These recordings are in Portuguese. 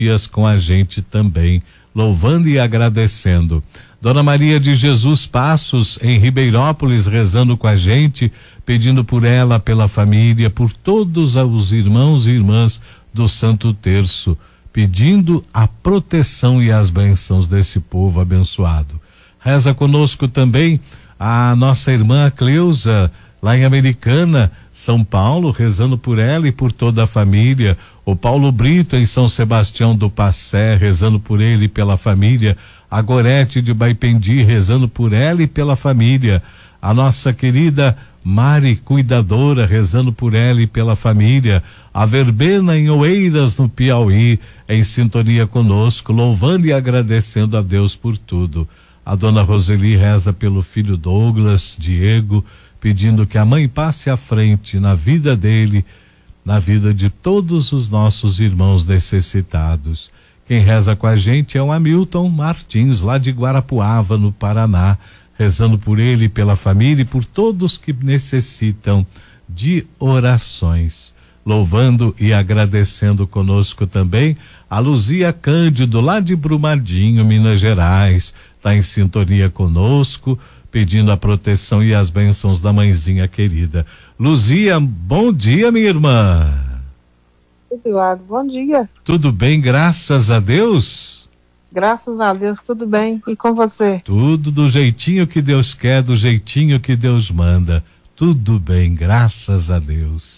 dias com a gente também, louvando e agradecendo. Dona Maria de Jesus Passos, em Ribeirópolis, rezando com a gente, pedindo por ela, pela família, por todos os irmãos e irmãs do Santo Terço, pedindo a proteção e as bênçãos desse povo abençoado. Reza conosco também a nossa irmã Cleusa, lá em Americana, São Paulo, rezando por ela e por toda a família. O Paulo Brito, em São Sebastião do Passé, rezando por ele e pela família. A Gorete de Baipendi, rezando por ela e pela família. A nossa querida Mari Cuidadora, rezando por ela e pela família. A Verbena em Oeiras, no Piauí, em sintonia conosco, louvando e agradecendo a Deus por tudo. A dona Roseli reza pelo filho Douglas, Diego, pedindo que a mãe passe à frente na vida dele, na vida de todos os nossos irmãos necessitados. Quem reza com a gente é o Hamilton Martins, lá de Guarapuava, no Paraná, rezando por ele, pela família e por todos que necessitam de orações. Louvando e agradecendo conosco também a Luzia Cândido, lá de Brumadinho, Minas Gerais, está em sintonia conosco, pedindo a proteção e as bênçãos da mãezinha querida. Luzia, bom dia, minha irmã. Eduardo, bom dia. Tudo bem, graças a Deus? Graças a Deus, tudo bem. E com você? Tudo do jeitinho que Deus quer, do jeitinho que Deus manda. Tudo bem, graças a Deus.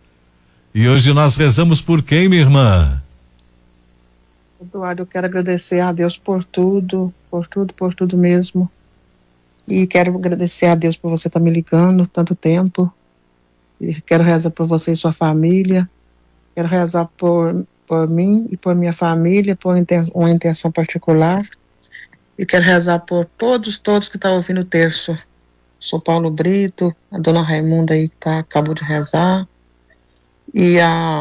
E hoje nós rezamos por quem, minha irmã? Eduardo, eu quero agradecer a Deus por tudo mesmo. E quero agradecer a Deus por você estar me ligando tanto tempo. E quero rezar por você e sua família. Quero rezar por mim e por minha família, por uma intenção particular. E quero rezar por todos que estão ouvindo o terço. Sou Paulo Brito, a dona Raimunda aí que acabou de rezar. E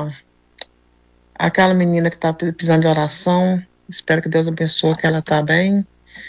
aquela menina que está precisando de oração, espero que Deus abençoe, que ela está bem.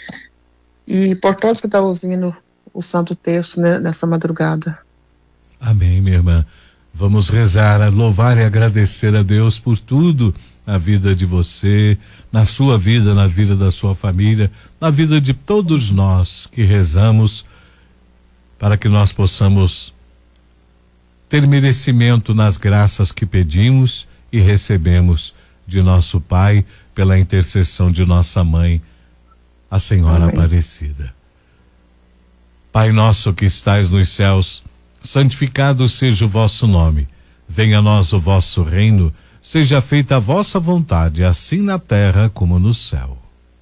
E por todos que estão ouvindo o Santo Terço, né, nessa madrugada. Amém, minha irmã. Vamos rezar, louvar e agradecer a Deus por tudo na vida de você, na sua vida, na vida da sua família, na vida de todos nós que rezamos para que nós possamos ter merecimento nas graças que pedimos e recebemos de nosso Pai pela intercessão de nossa mãe, a Senhora Amém. Aparecida. Pai nosso que estais nos céus, santificado seja o vosso nome. Venha a nós o vosso reino, seja feita a vossa vontade, assim na terra como no céu.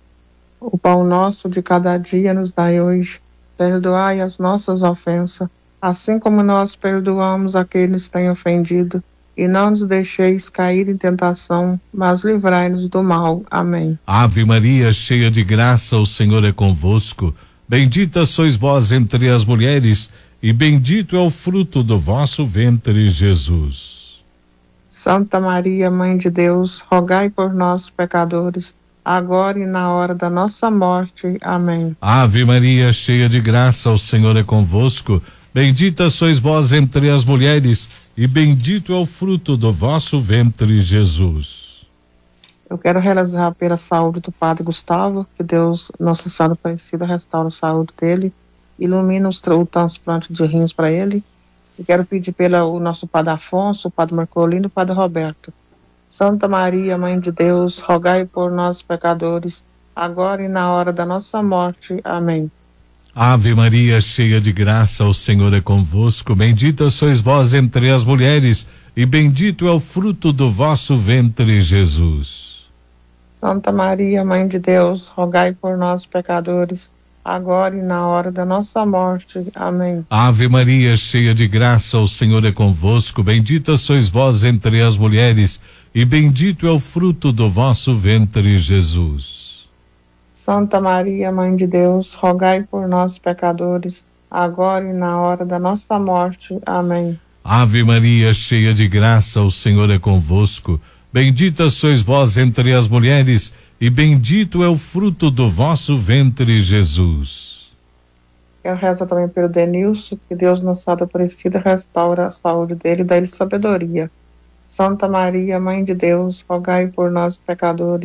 O pão nosso de cada dia nos dai hoje. Perdoai as nossas ofensas, assim como nós perdoamos a quem nos tem ofendido, e não nos deixeis cair em tentação, mas livrai-nos do mal. Amém. Ave Maria, cheia de graça, o Senhor é convosco. Bendita sois vós entre as mulheres, e bendito é o fruto do vosso ventre, Jesus. Santa Maria, Mãe de Deus, rogai por nós, pecadores, agora e na hora da nossa morte. Amém. Ave Maria, cheia de graça, o Senhor é convosco. Bendita sois vós entre as mulheres, e bendito é o fruto do vosso ventre, Jesus. Eu quero rezar pela saúde do Padre Gustavo, que Deus, Nossa Senhora Aparecida, restaure a saúde dele, ilumina o transplante de rins para ele. E quero pedir pelo nosso Padre Afonso, o Padre Marcolino e o Padre Roberto. Santa Maria, Mãe de Deus, rogai por nós, pecadores, agora e na hora da nossa morte. Amém. Ave Maria, cheia de graça, o Senhor é convosco. Bendita sois vós entre as mulheres, e bendito é o fruto do vosso ventre, Jesus. Santa Maria, Mãe de Deus, rogai por nós, pecadores, agora e na hora da nossa morte. Amém. Ave Maria, cheia de graça, o Senhor é convosco. Bendita sois vós entre as mulheres, e bendito é o fruto do vosso ventre, Jesus. Santa Maria, Mãe de Deus, rogai por nós, pecadores, agora e na hora da nossa morte. Amém. Ave Maria, cheia de graça, o Senhor é convosco. Bendita sois vós entre as mulheres, e bendito é o fruto do vosso ventre, Jesus. Eu rezo também pelo Denilson, que Deus, Nossa Senhora Aparecida, restaura a saúde dele e dá ele sabedoria. Santa Maria, Mãe de Deus, rogai por nós, pecadores,